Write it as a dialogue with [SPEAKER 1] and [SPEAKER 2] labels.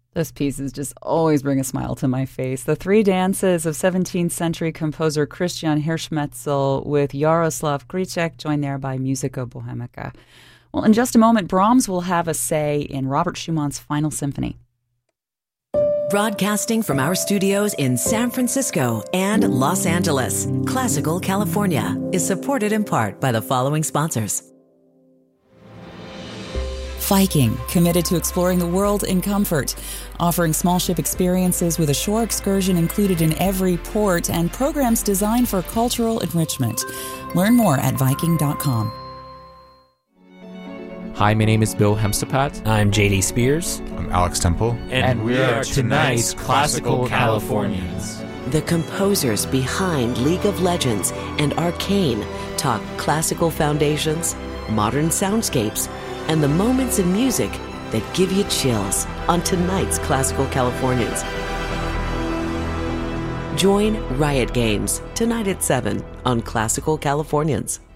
[SPEAKER 1] Those pieces just always bring a smile to my face. The three dances of 17th century composer Christian Hirschmetzel with Jaroslav Gricek, joined there by Musica Bohemica. Well, in just a moment, Brahms will have a say in Robert Schumann's Final Symphony.
[SPEAKER 2] Broadcasting from our studios in San Francisco and Los Angeles, Classical California is supported in part by the following sponsors.
[SPEAKER 1] Viking, committed to exploring the world in comfort, offering small ship experiences with a shore excursion included in every port and programs designed for cultural enrichment. Learn more at Viking.com.
[SPEAKER 3] Hi, my name is Bill Hemstapat.
[SPEAKER 4] I'm JD Spears.
[SPEAKER 5] I'm Alex Temple.
[SPEAKER 3] And we are tonight's Classical Californians.
[SPEAKER 2] The composers behind League of Legends and Arcane talk classical foundations, modern soundscapes, and the moments in music that give you chills on tonight's Classical Californians. Join Riot Games tonight at 7 on Classical Californians.